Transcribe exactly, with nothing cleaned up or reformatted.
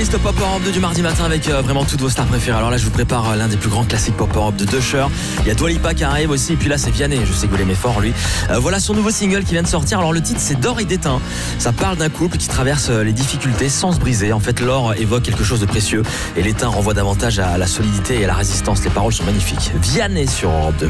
playlist Pop Europe deux du mardi matin avec euh, vraiment toutes vos stars préférées. Alors là, je vous prépare euh, l'un des plus grands classiques Pop Europe de Usher. Il y a Dua Lipa qui arrive aussi, et puis là, c'est Vianney. Je sais que vous l'aimez fort, lui. Euh, voilà son nouveau single qui vient de sortir. Alors le titre, c'est D'or et d'étain. Ça parle d'un couple qui traverse euh, les difficultés sans se briser. En fait, l'or évoque quelque chose de précieux et l'étain renvoie davantage à la solidité et à la résistance. Les paroles sont magnifiques. Vianney sur Europe deux.